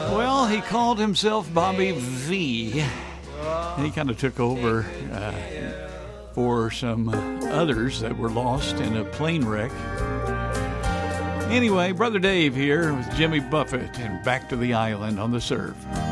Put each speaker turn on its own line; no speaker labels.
Well, he called himself Bobby V. And he kind of took over for some others that were lost in a plane wreck. Anyway, Brother Dave here with Jimmy Buffett and Back to the Island on the Surf.